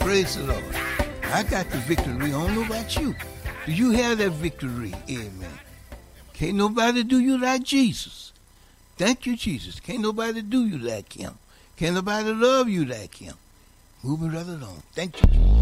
Praise the Lord. I got the victory. I don't know about you. Do you have that victory? Amen. Can't nobody do you like Jesus. Thank you, Jesus. Can't nobody do you like him. Can't nobody love you like him. Moving right along. Thank you, Jesus.